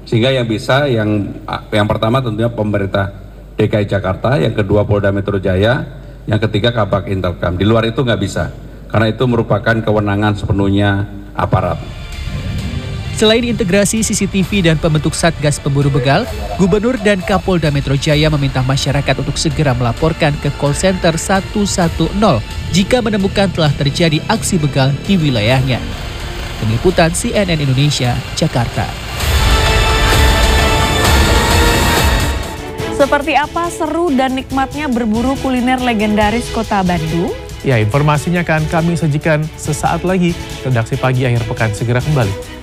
Sehingga yang pertama tentunya pemerintah DKI Jakarta, yang kedua Polda Metro Jaya, yang ketiga Kabak Intelkam. Di luar itu nggak bisa, karena itu merupakan kewenangan sepenuhnya aparat. Selain integrasi CCTV dan pembentuk Satgas Pemburu Begal, Gubernur dan Kapolda Metro Jaya meminta masyarakat untuk segera melaporkan ke call center 110 jika menemukan telah terjadi aksi begal di wilayahnya. Tim Liputan CNN Indonesia, Jakarta. Seperti apa seru dan nikmatnya berburu kuliner legendaris Kota Bandung? Ya, informasinya akan kami sajikan sesaat lagi. Redaksi Pagi Akhir Pekan segera kembali.